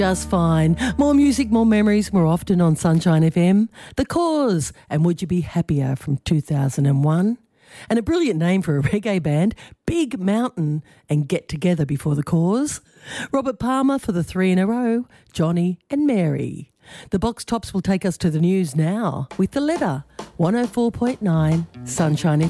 Just fine. More music, more memories, more often on Sunshine FM. The Cause and Would You Be Happier from 2001. And a brilliant name for a reggae band, Big Mountain and Get Together Before the Cause. Robert Palmer for the three in a row, Johnny and Mary. The Box Tops will take us to the news now with The Letter, 104.9 Sunshine FM.